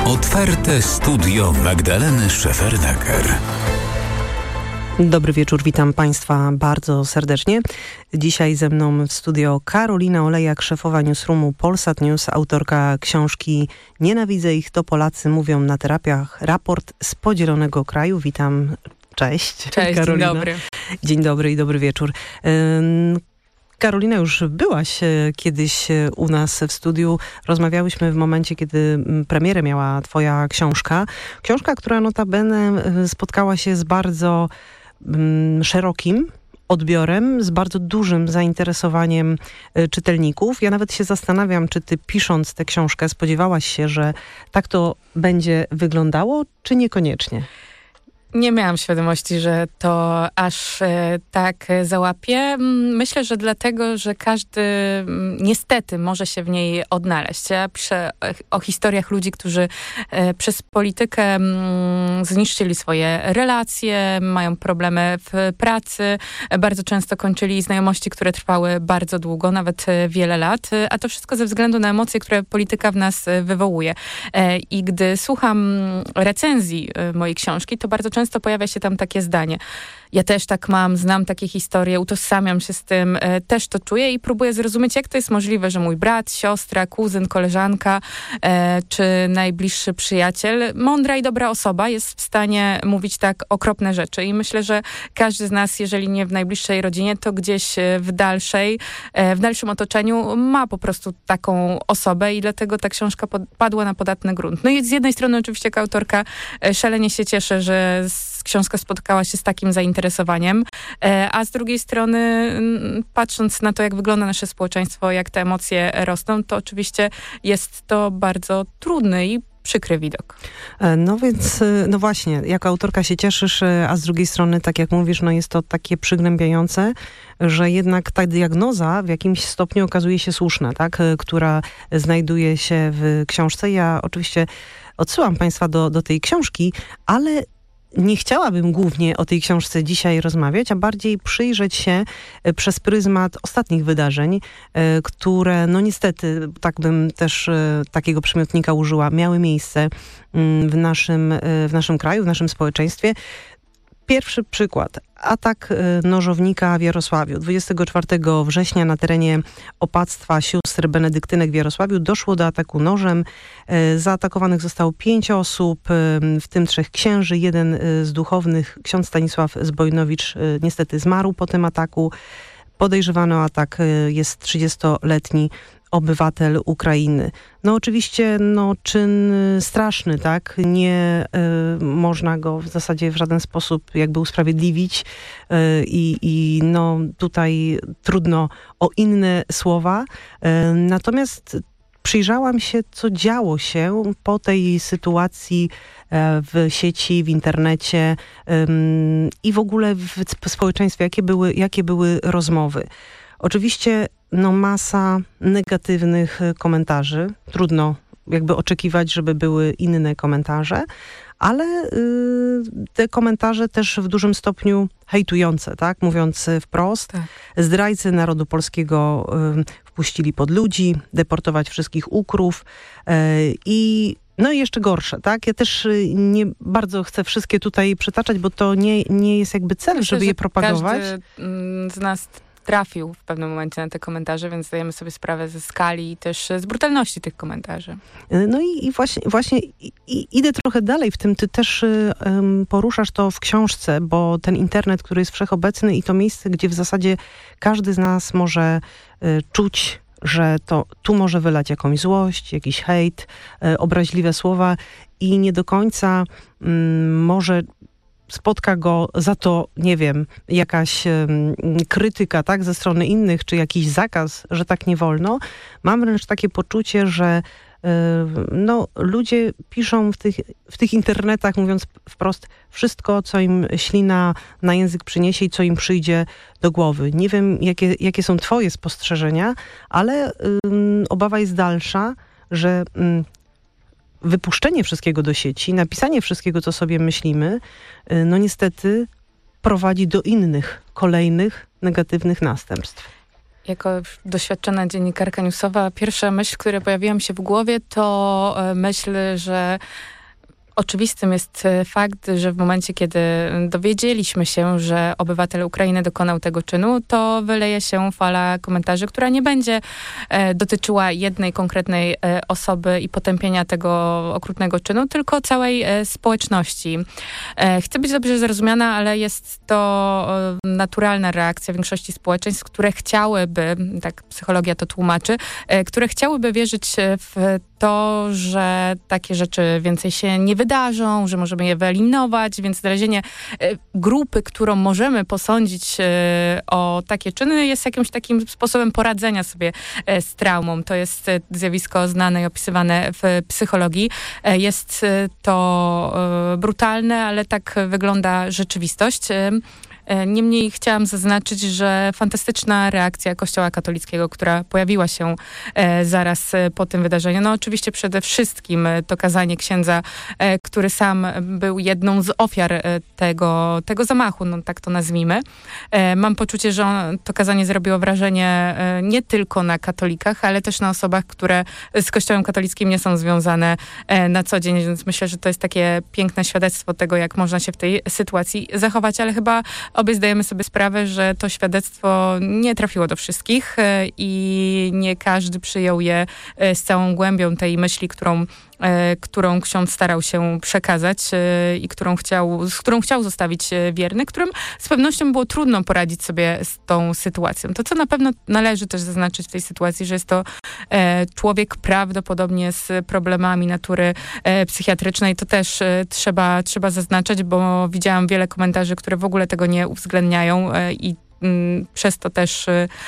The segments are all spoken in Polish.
Otwarte studio Magdaleny Szefernaker. Dobry wieczór, witam Państwa bardzo serdecznie. Dzisiaj ze mną w studio Karolina Olejak, szefowa newsroomu Polsat News, autorka książki "Nienawidzę ich, to Polacy mówią na terapiach. Raport z podzielonego kraju". Witam, cześć. Cześć, Karolina. dzień dobry. Dzień dobry i dobry wieczór. Karolina, już byłaś kiedyś u nas w studiu. Rozmawiałyśmy w momencie, kiedy premierę miała twoja książka. Książka, która notabene spotkała się z bardzo szerokim odbiorem, z bardzo dużym zainteresowaniem czytelników. Ja nawet się zastanawiam, czy ty, pisząc tę książkę, spodziewałaś się, że tak to będzie wyglądało, czy niekoniecznie? Nie miałam świadomości, że to aż tak załapie. Myślę, że dlatego, że każdy niestety może się w niej odnaleźć. Ja piszę o historiach ludzi, którzy przez politykę zniszczyli swoje relacje, mają problemy w pracy, bardzo często kończyli znajomości, które trwały bardzo długo, nawet wiele lat, a to wszystko ze względu na emocje, które polityka w nas wywołuje. I gdy słucham recenzji mojej książki, to bardzo często pojawia się tam takie zdanie: ja też tak mam, znam takie historie, utożsamiam się z tym, też to czuję i próbuję zrozumieć, jak to jest możliwe, że mój brat, siostra, kuzyn, koleżanka czy najbliższy przyjaciel, mądra i dobra osoba, jest w stanie mówić tak okropne rzeczy. I myślę, że każdy z nas, jeżeli nie w najbliższej rodzinie, to gdzieś w dalszym otoczeniu ma po prostu taką osobę i dlatego ta książka padła na podatny grunt. No i z jednej strony oczywiście jako autorka szalenie się cieszę, że książka spotkała się z takim zainteresowaniem, a z drugiej strony, patrząc na to, jak wygląda nasze społeczeństwo, jak te emocje rosną, to oczywiście jest to bardzo trudny i przykry widok. No więc, no właśnie, jako autorka się cieszysz, a z drugiej strony, tak jak mówisz, no jest to takie przygnębiające, że jednak ta diagnoza w jakimś stopniu okazuje się słuszna, tak, która znajduje się w książce. Ja oczywiście odsyłam Państwa do tej książki, ale nie chciałabym głównie o tej książce dzisiaj rozmawiać, a bardziej przyjrzeć się przez pryzmat ostatnich wydarzeń, które, no niestety, tak bym też takiego przymiotnika użyła, miały miejsce w naszym kraju, w naszym społeczeństwie. Pierwszy przykład. Atak nożownika w Jarosławiu. 24 września na terenie opactwa sióstr benedyktynek w Jarosławiu doszło do ataku nożem. Zaatakowanych zostało 5 osób, w tym 3 księży. Jeden z duchownych, ksiądz Stanisław Zbojnowicz, niestety zmarł po tym ataku. Podejrzewany o atak jest 30-letni obywatel Ukrainy. No oczywiście, no czyn straszny, tak? Nie można go w zasadzie w żaden sposób jakby usprawiedliwić i no tutaj trudno o inne słowa. Natomiast przyjrzałam się, co działo się po tej sytuacji w sieci, w internecie i w ogóle w społeczeństwie, jakie były rozmowy. Oczywiście no masa negatywnych komentarzy. Trudno jakby oczekiwać, żeby były inne komentarze, ale te komentarze też w dużym stopniu hejtujące, tak? Mówiąc wprost, tak. Zdrajcy narodu polskiego wpuścili pod ludzi, deportować wszystkich ukrów i no i jeszcze gorsze, tak? Ja też nie bardzo chcę wszystkie tutaj przytaczać, bo to nie jest jakby cel, żeby je propagować. Każdy z nas trafił w pewnym momencie na te komentarze, więc zdajemy sobie sprawę ze skali i też z brutalności tych komentarzy. No i właśnie idę trochę dalej w tym. Ty też poruszasz to w książce, bo ten internet, który jest wszechobecny i to miejsce, gdzie w zasadzie każdy z nas może czuć, że to tu może wylać jakąś złość, jakiś hejt, obraźliwe słowa i nie do końca może spotka go za to, nie wiem, jakaś krytyka, tak, ze strony innych, czy jakiś zakaz, że tak nie wolno. Mam wręcz takie poczucie, że no, ludzie piszą w tych internetach, mówiąc wprost, wszystko, co im ślina na język przyniesie i co im przyjdzie do głowy. Nie wiem, jakie są twoje spostrzeżenia, ale obawa jest dalsza, że wypuszczenie wszystkiego do sieci, napisanie wszystkiego, co sobie myślimy, no niestety prowadzi do innych, kolejnych negatywnych następstw. Jako doświadczona dziennikarka newsowa, pierwsza myśl, która pojawiła mi się w głowie, to myśl, że oczywistym jest fakt, że w momencie, kiedy dowiedzieliśmy się, że obywatel Ukrainy dokonał tego czynu, to wyleje się fala komentarzy, która nie będzie dotyczyła jednej konkretnej osoby i potępienia tego okrutnego czynu, tylko całej społeczności. Chcę być dobrze zrozumiana, ale jest to naturalna reakcja większości społeczeństw, które chciałyby, tak psychologia to tłumaczy, które chciałyby wierzyć w to, że takie rzeczy więcej się nie wydarzą, że możemy je wyeliminować, więc znalezienie grupy, którą możemy posądzić o takie czyny, jest jakimś takim sposobem poradzenia sobie z traumą. To jest zjawisko znane i opisywane w psychologii. Jest to brutalne, ale tak wygląda rzeczywistość. Niemniej chciałam zaznaczyć, że fantastyczna reakcja Kościoła katolickiego, która pojawiła się zaraz po tym wydarzeniu. No oczywiście przede wszystkim to kazanie księdza, który sam był jedną z ofiar tego zamachu, no tak to nazwijmy. Mam poczucie, że to kazanie zrobiło wrażenie nie tylko na katolikach, ale też na osobach, które z Kościołem katolickim nie są związane na co dzień, więc myślę, że to jest takie piękne świadectwo tego, jak można się w tej sytuacji zachować, ale chyba obie zdajemy sobie sprawę, że to świadectwo nie trafiło do wszystkich i nie każdy przyjął je z całą głębią tej myśli, którą ksiądz starał się przekazać i z którą chciał zostawić wierny, którym z pewnością było trudno poradzić sobie z tą sytuacją. To, co na pewno należy też zaznaczyć w tej sytuacji, że jest to człowiek prawdopodobnie z problemami natury psychiatrycznej. To też trzeba zaznaczać, bo widziałam wiele komentarzy, które w ogóle tego nie uwzględniają i przez to też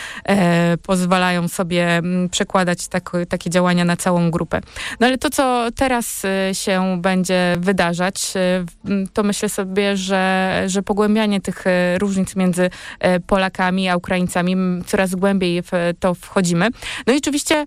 pozwalają sobie przekładać takie działania na całą grupę. No ale to, co teraz się będzie wydarzać, to myślę sobie, że pogłębianie tych różnic między Polakami a Ukraińcami, coraz głębiej w to wchodzimy. No i oczywiście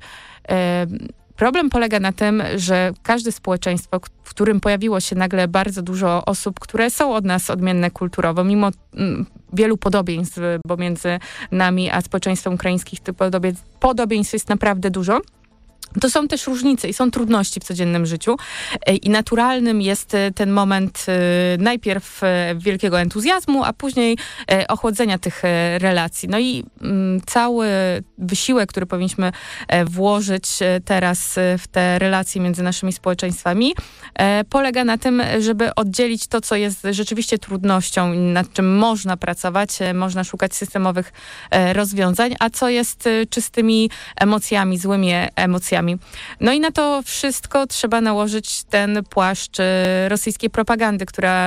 problem polega na tym, że każde społeczeństwo, w którym pojawiło się nagle bardzo dużo osób, które są od nas odmienne kulturowo, mimo wielu podobieństw, bo między nami a społeczeństwem ukraińskich tych podobieństw jest naprawdę dużo. To są też różnice i są trudności w codziennym życiu i naturalnym jest ten moment najpierw wielkiego entuzjazmu, a później ochłodzenia tych relacji. No i cały wysiłek, który powinniśmy włożyć teraz w te relacje między naszymi społeczeństwami, polega na tym, żeby oddzielić to, co jest rzeczywiście trudnością i nad czym można pracować, można szukać systemowych rozwiązań, a co jest czystymi emocjami, złymi emocjami. No i na to wszystko trzeba nałożyć ten płaszcz rosyjskiej propagandy, która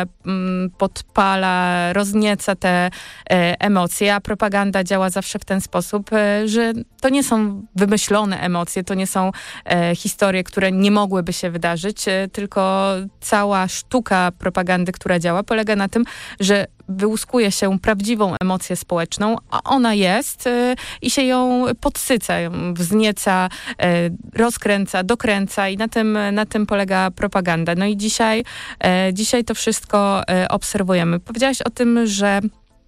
podpala, roznieca te emocje, a propaganda działa zawsze w ten sposób, że to nie są wymyślone emocje, to nie są historie, które nie mogłyby się wydarzyć, tylko cała sztuka propagandy, która działa, polega na tym, że wyłuskuje się prawdziwą emocję społeczną, a ona jest i się ją podsyca, ją wznieca, rozkręca, dokręca i na tym polega propaganda. No i dzisiaj to wszystko obserwujemy. Powiedziałaś o tym, że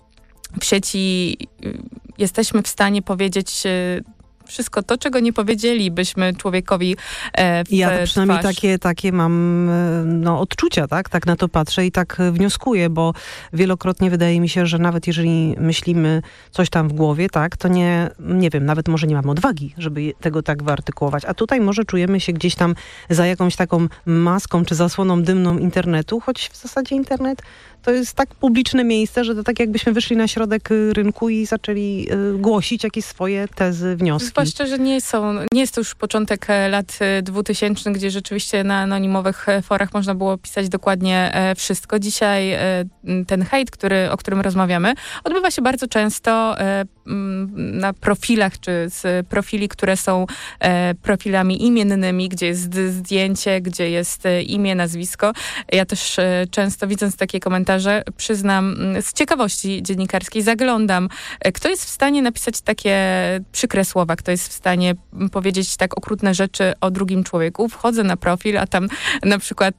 w sieci jesteśmy w stanie powiedzieć wszystko to, czego nie powiedzielibyśmy człowiekowi w Ja przynajmniej twarz. takie mam odczucia, tak na to patrzę i tak wnioskuję, bo wielokrotnie wydaje mi się, że nawet jeżeli myślimy coś tam w głowie, tak, to nie wiem, nawet może nie mamy odwagi, żeby tego tak wyartykułować. A tutaj może czujemy się gdzieś tam za jakąś taką maską czy zasłoną dymną internetu, choć w zasadzie internet to jest tak publiczne miejsce, że to tak jakbyśmy wyszli na środek rynku i zaczęli głosić jakieś swoje tezy, wnioski. Zwłaszcza, że nie jest to już początek lat 2000, gdzie rzeczywiście na anonimowych forach można było pisać dokładnie wszystko. Dzisiaj ten hejt, o którym rozmawiamy, odbywa się bardzo często na profilach, czy z profili, które są profilami imiennymi, gdzie jest zdjęcie, gdzie jest imię, nazwisko. Ja też często, widząc takie komentarze, przyznam, z ciekawości dziennikarskiej zaglądam, kto jest w stanie napisać takie przykre słowa, kto jest w stanie powiedzieć tak okrutne rzeczy o drugim człowieku. Wchodzę na profil, a tam na przykład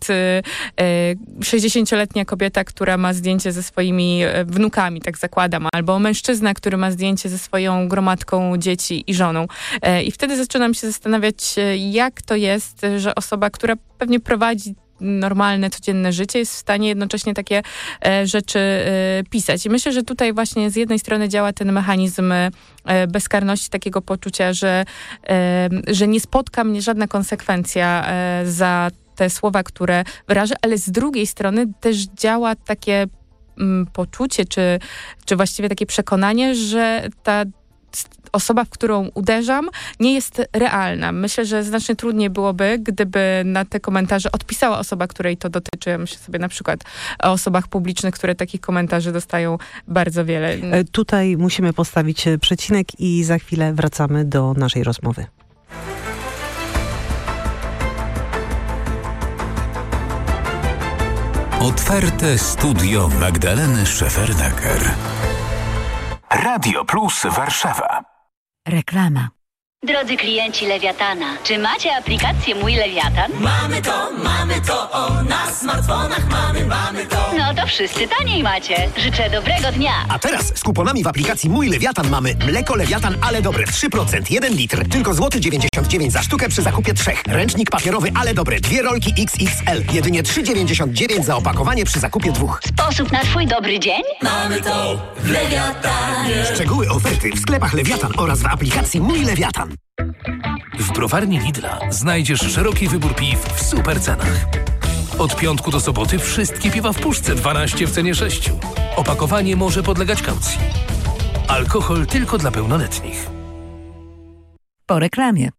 60-letnia kobieta, która ma zdjęcie ze swoimi wnukami, tak zakładam, albo mężczyzna, który ma zdjęcie momencie ze swoją gromadką dzieci i żoną. I wtedy zaczynam się zastanawiać, jak to jest, że osoba, która pewnie prowadzi normalne, codzienne życie, jest w stanie jednocześnie takie rzeczy pisać. I myślę, że tutaj właśnie z jednej strony działa ten mechanizm bezkarności, takiego poczucia, że nie spotka mnie żadna konsekwencja za te słowa, które wyrażę, ale z drugiej strony też działa takie poczucie, czy właściwie takie przekonanie, że ta osoba, w którą uderzam, nie jest realna. Myślę, że znacznie trudniej byłoby, gdyby na te komentarze odpisała osoba, której to dotyczy. Ja myślę sobie na przykład o osobach publicznych, które takich komentarzy dostają bardzo wiele. Tutaj musimy postawić przecinek i za chwilę wracamy do naszej rozmowy. Otwarte studio Magdaleny Szefernaker. Radio Plus Warszawa. Reklama. Drodzy klienci Lewiatana, czy macie aplikację Mój Lewiatan? Mamy to, na smartfonach mamy to. No to wszyscy taniej macie. Życzę dobrego dnia. A teraz z kuponami w aplikacji Mój Lewiatan mamy mleko Lewiatan, ale dobre 3%, 1 litr, tylko złoty 99 za sztukę przy zakupie 3. Ręcznik papierowy, ale dobre, 2 rolki XXL, jedynie 3,99 za opakowanie przy zakupie 2. Sposób na twój dobry dzień? Mamy to w Lewiatanie. Szczegóły oferty w sklepach Lewiatan oraz w aplikacji Mój Lewiatan. W browarni Lidla znajdziesz szeroki wybór piw w super cenach. Od piątku do soboty wszystkie piwa w puszce, 12 w cenie 6. Opakowanie może podlegać kaucji. Alkohol tylko dla pełnoletnich. Po reklamie.